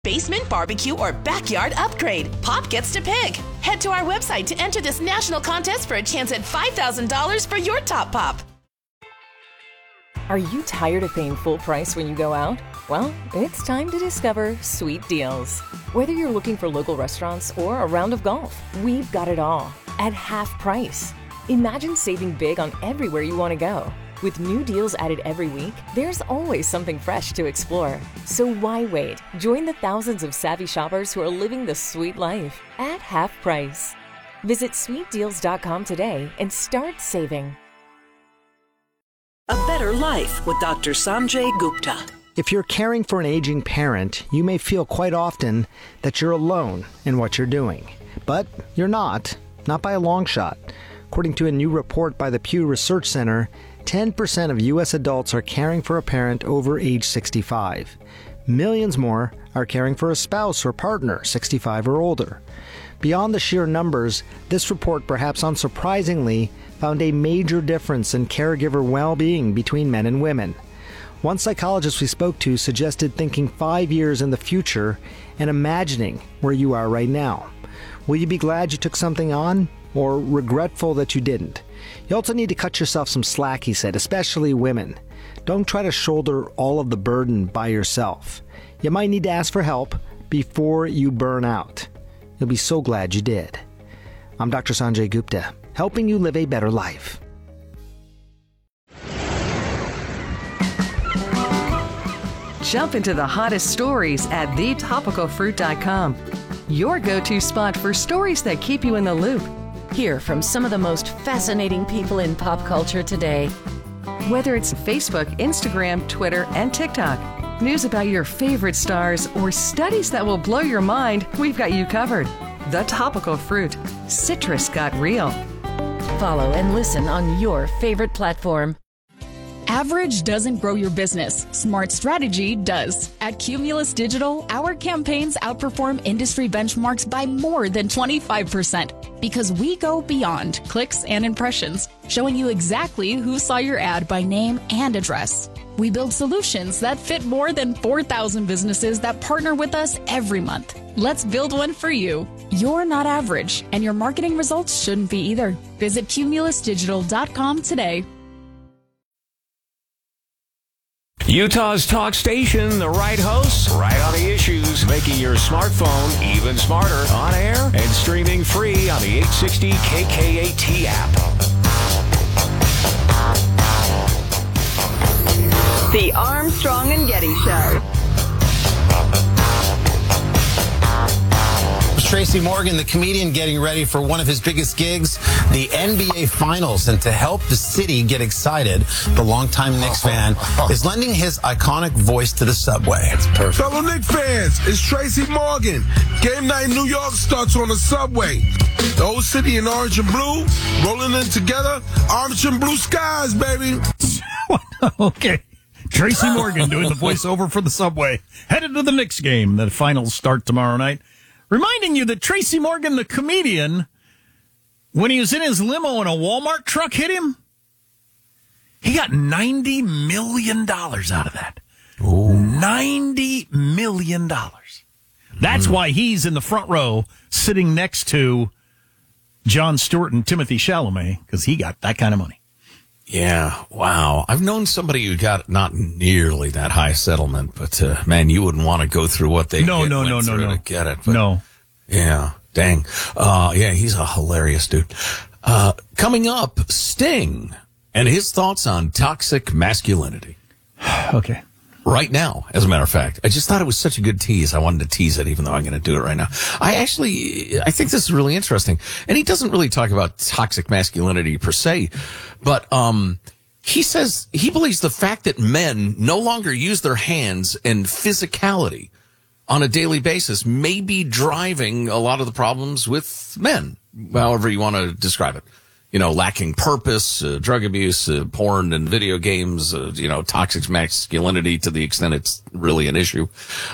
Basement, barbecue, or backyard upgrade, Pop gets to pick. Head to our website to enter this national contest for a chance at $5,000 for your top pop. Are you tired of paying full price when you go out? Well, it's time to discover Sweet Deals. Whether you're looking for local restaurants or a round of golf, we've got it all at half price. Imagine saving big on everywhere you want to go. With new deals added every week, there's always something fresh to explore. So why wait? Join the thousands of savvy shoppers who are living the sweet life at half price. Visit sweetdeals.com today and start saving. A Better Life with Dr. Sanjay Gupta. If you're caring for an aging parent, you may feel quite often that you're alone in what you're doing. But you're not by a long shot. According to a new report by the Pew Research Center, 10% of U.S. adults are caring for a parent over age 65. Millions more are caring for a spouse or partner 65 or older. Beyond the sheer numbers, this report, perhaps unsurprisingly, found a major difference in caregiver well-being between men and women. One psychologist we spoke to suggested thinking 5 years in the future and imagining where you are right now. Will you be glad you took something on, or regretful that you didn't? You also need to cut yourself some slack, he said, especially women. Don't try to shoulder all of the burden by yourself. You might need to ask for help before you burn out. You'll be so glad you did. I'm Dr. Sanjay Gupta, helping you live a better life. Jump into the hottest stories at thetopicalfruit.com. Your go-to spot for stories that keep you in the loop. Hear from some of the most fascinating people in pop culture today. Whether it's Facebook, Instagram, Twitter, and TikTok, news about your favorite stars, or studies that will blow your mind, we've got you covered. The Topical Fruit. Citrus got real. Follow and listen on your favorite platform. Average doesn't grow your business. Smart strategy does. At Cumulus Digital, our campaigns outperform industry benchmarks by more than 25% because we go beyond clicks and impressions, showing you exactly who saw your ad by name and address. We build solutions that fit more than 4,000 businesses that partner with us every month. Let's build one for you. You're not average, and your marketing results shouldn't be either. Visit cumulusdigital.com today. Utah's talk station, the right hosts, right on the issues, making your smartphone even smarter, on air and streaming free on the 860 KKAT app. The Armstrong and Getty Show. Tracy Morgan, the comedian, getting ready for one of his biggest gigs, the NBA Finals. And to help the city get excited, the longtime Knicks fan is lending his iconic voice to the subway. It's perfect. Fellow Knicks fans, it's Tracy Morgan. Game night in New York starts on the subway. The whole city in orange and blue, rolling in together, orange and blue skies, baby. Okay. Tracy Morgan doing the voiceover for the subway. Headed to the Knicks game. The finals start tomorrow night. Reminding you that Tracy Morgan, the comedian, when he was in his limo and a Walmart truck hit him, he got $90 million out of that. Ooh. $90 million. That's why he's in the front row sitting next to Jon Stewart and Timothée Chalamet, because he got that kind of money. Yeah, wow. I've known somebody who got not nearly that high settlement, but man, you wouldn't want to go through what they no to get it. But, no. Yeah, dang. Yeah, he's a hilarious dude. Coming up, Sting and his thoughts on toxic masculinity. Okay. Right now, as a matter of fact. I just thought it was such a good tease. I wanted to tease it, even though I'm going to do it right now. I think this is really interesting. And he doesn't really talk about toxic masculinity per se, but he says he believes the fact that men no longer use their hands and physicality on a daily basis may be driving a lot of the problems with men, however you want to describe it. You know, lacking purpose, drug abuse, porn and video games, toxic masculinity to the extent it's really an issue.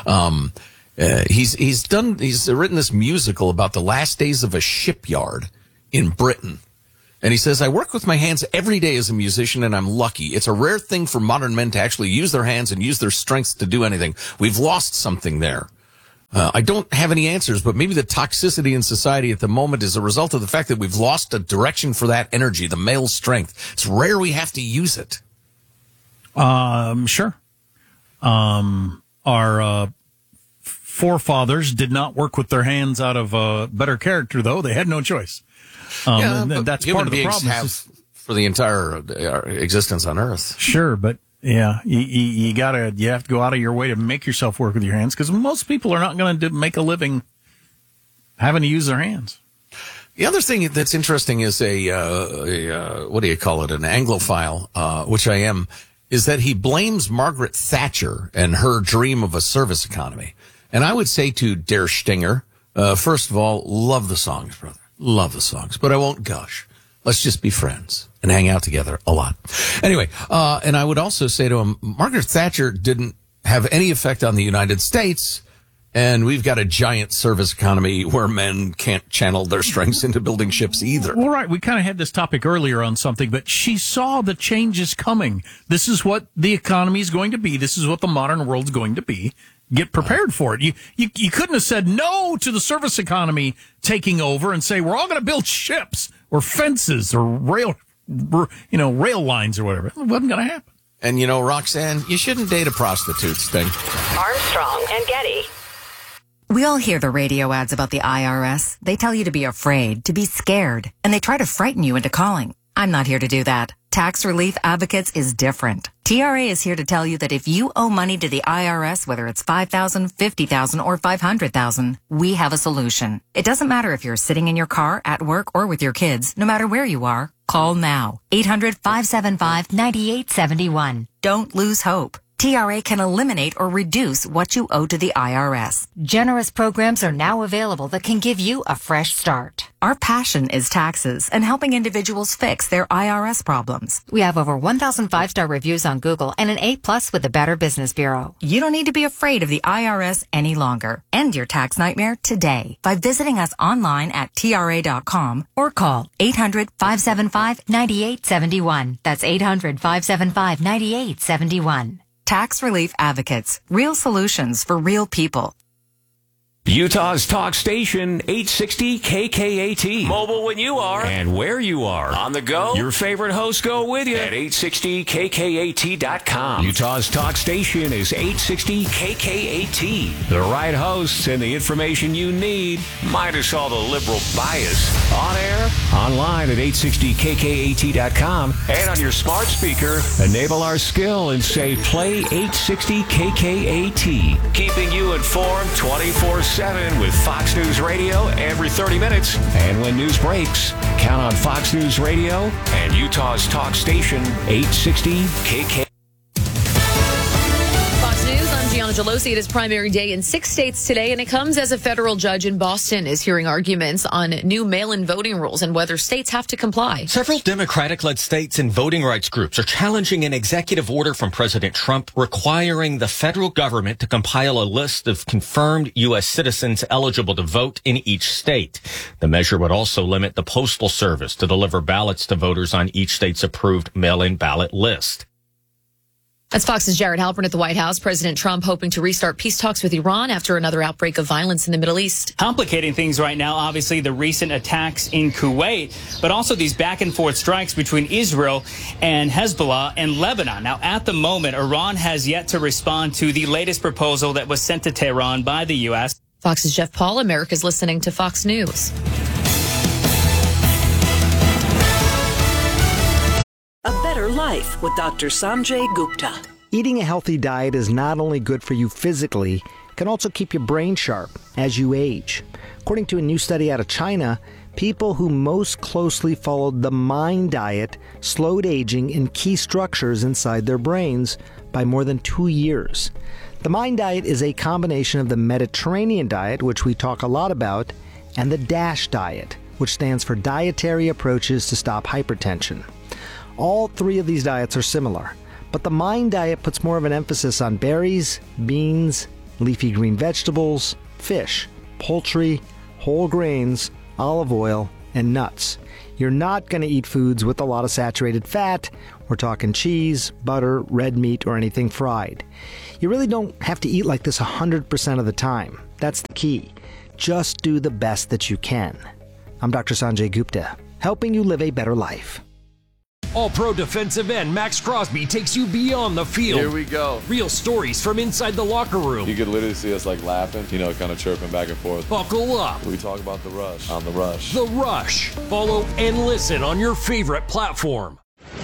He's written this musical about the last days of a shipyard in Britain. And he says, I work with my hands every day as a musician, and I'm lucky. It's a rare thing for modern men to actually use their hands and use their strengths to do anything. We've lost something there. I don't have any answers, but maybe the toxicity in society at the moment is a result of the fact that we've lost a direction for that energy, the male strength. It's rare we have to use it. Sure. Our forefathers did not work with their hands out of better character, though. They had no choice. And that's part of the problem. Have for the entire existence on Earth. Sure, but yeah, you have to go out of your way to make yourself work with your hands, because most people are not going to make a living having to use their hands. The other thing that's interesting is what do you call it? An Anglophile, which I am, is that he blames Margaret Thatcher and her dream of a service economy. And I would say to Der Stinger, first of all, love the songs, brother. Love the songs, but I won't gush. Let's just be friends and hang out together a lot. Anyway, and I would also say to him, Margaret Thatcher didn't have any effect on the United States, and we've got a giant service economy where men can't channel their strengths into building ships either. Well, right. We kind of had this topic earlier on something, but she saw the changes coming. This is what the economy is going to be. This is what the modern world's going to be. Get prepared for it. You couldn't have said no to the service economy taking over and say, we're all going to build ships or fences or rail lines or whatever. It wasn't going to happen. And, Roxanne, you shouldn't date a prostitute, Sting. Armstrong and Getty. We all hear the radio ads about the IRS. They tell you to be afraid, to be scared, and they try to frighten you into calling. I'm not here to do that. Tax Relief Advocates is different. TRA is here to tell you that if you owe money to the IRS, whether it's $5,000, $50,000, or $500,000, we have a solution. It doesn't matter if you're sitting in your car, at work, or with your kids. No matter where you are, call now. 800-575-9871. Don't lose hope. TRA can eliminate or reduce what you owe to the IRS. Generous programs are now available that can give you a fresh start. Our passion is taxes and helping individuals fix their IRS problems. We have over 1,000 5-star reviews on Google and an A+ with the Better Business Bureau. You don't need to be afraid of the IRS any longer. End your tax nightmare today by visiting us online at TRA.com or call 800-575-9871. That's 800-575-9871. Tax Relief Advocates. Real solutions for real people. Utah's talk station, 860 KKAT. Mobile when you are and where you are. On the go, your favorite hosts go with you at 860KKAT.com. Utah's talk station is 860 KKAT. The right hosts and the information you need, minus all the liberal bias. On air, online at 860KKAT.com, and on your smart speaker, enable our skill and say play 860 KKAT. Keeping you informed 24/7 with Fox News Radio every 30 minutes. And when news breaks, count on Fox News Radio and Utah's talk station, 860 KK. Fox News, I'm Gianna Gelosi. It is primary day in 6 states today, and it comes as a federal judge in Boston is hearing arguments on new mail-in voting rules and whether states have to comply. Several Democratic-led states and voting rights groups are challenging an executive order from President Trump requiring the federal government to compile a list of confirmed U.S. citizens eligible to vote in each state. The measure would also limit the Postal Service to deliver ballots to voters on each state's approved mail-in ballot list. That's Fox's Jared Halpern at the White House. President Trump hoping to restart peace talks with Iran after another outbreak of violence in the Middle East. Complicating things right now, obviously, the recent attacks in Kuwait, but also these back and forth strikes between Israel and Hezbollah and Lebanon. Now, at the moment, Iran has yet to respond to the latest proposal that was sent to Tehran by the U.S. Fox's Jeff Paul, America's listening to Fox News. A Better Life with Dr. Sanjay Gupta. Eating a healthy diet is not only good for you physically, it can also keep your brain sharp as you age. According to a new study out of China, people who most closely followed the MIND diet slowed aging in key structures inside their brains by more than 2 years. The MIND diet is a combination of the Mediterranean diet, which we talk a lot about, and the DASH diet, which stands for Dietary Approaches to Stop Hypertension. All three of these diets are similar, but the MIND diet puts more of an emphasis on berries, beans, leafy green vegetables, fish, poultry, whole grains, olive oil, and nuts. You're not going to eat foods with a lot of saturated fat. We're talking cheese, butter, red meat, or anything fried. You really don't have to eat like this 100% of the time. That's the key. Just do the best that you can. I'm Dr. Sanjay Gupta, helping you live a better life. All-Pro defensive end Max Crosby takes you beyond the field. Here we go. Real stories from inside the locker room. You could literally see us like laughing, kind of chirping back and forth. Buckle up. We talk about The Rush on The Rush. The Rush. Follow and listen on your favorite platform.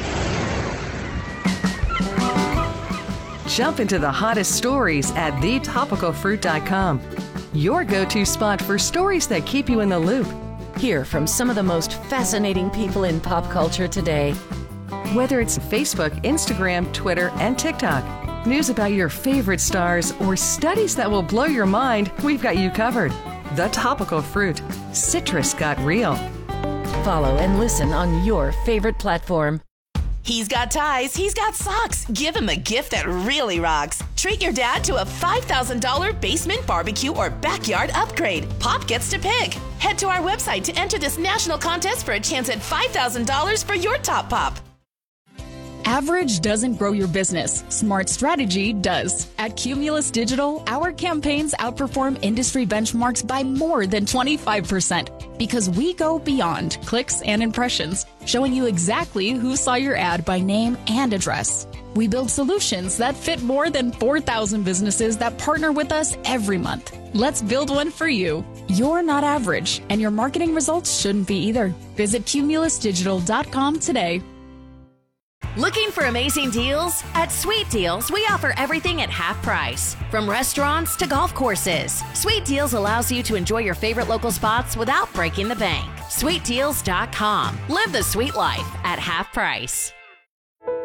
Jump into the hottest stories at thetopicalfruit.com. Your go-to spot for stories that keep you in the loop. Hear from some of the most fascinating people in pop culture today. Whether it's Facebook, Instagram, Twitter, and TikTok, news about your favorite stars, or studies that will blow your mind, we've got you covered. The Topical Fruit. Citrus got real. Follow and listen on your favorite platform. He's got ties, he's got socks. Give him a gift that really rocks. Treat your dad to a $5,000 basement barbecue or backyard upgrade. Pop gets to pick. Head to our website to enter this national contest for a chance at $5,000 for your top pop. Average doesn't grow your business. Smart strategy does. At Cumulus Digital, our campaigns outperform industry benchmarks by more than 25% because we go beyond clicks and impressions, showing you exactly who saw your ad by name and address. We build solutions that fit more than 4,000 businesses that partner with us every month. Let's build one for you. You're not average, and your marketing results shouldn't be either. Visit cumulusdigital.com today. Looking for amazing deals? At Sweet Deals, we offer everything at half price. From restaurants to golf courses, Sweet Deals allows you to enjoy your favorite local spots without breaking the bank. SweetDeals.com. Live the sweet life at half price.